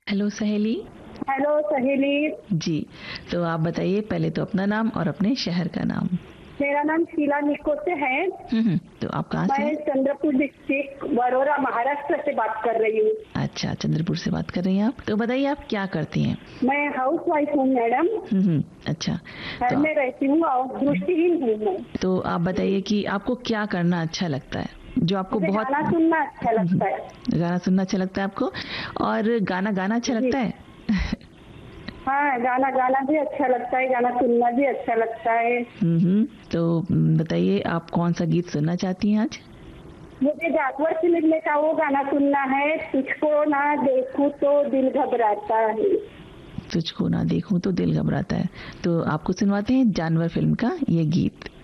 Hello सहेली। Hello सहेली। जी, तो आप बताइए पहले तो अपना नाम और अपने शहर का नाम। मेरा नाम शीला निकोटे है। तो आप कहाँ से मैं हैं? चंद्रपुर डिस्ट्रिक्ट बड़ौदा महाराष्ट्र से बात कर रही हूँ। अच्छा, चंद्रपुर से बात कर रही हैं आप। तो बताइए आप क्या करती हैं? मैं हाउस वाइफ हूँ मैडम। अच्छा। घर तो में रहती हूँ और दृष्टिहीन हूँ मैं। तो आप बताइए कि आपको क्या करना अच्छा लगता है, जो आपको मुझे बहुत। गाना सुनना अच्छा लगता है। गाना सुनना अच्छा लगता है आपको, और गाना गाना अच्छा जी लगता है? हाँ, गाना गाना भी अच्छा लगता है, गाना सुनना भी अच्छा लगता है। तो बताइए आप कौन सा गीत सुनना चाहती हैं आज? मुझे जागवर फिल्म का वो गाना सुनना है, तुझको ना देखूं तो दिल घबराता है। तुझको ना देखूं तो दिल घबराता है। तो आपको सुनवाते हैं जानवर फिल्म का ये गीत।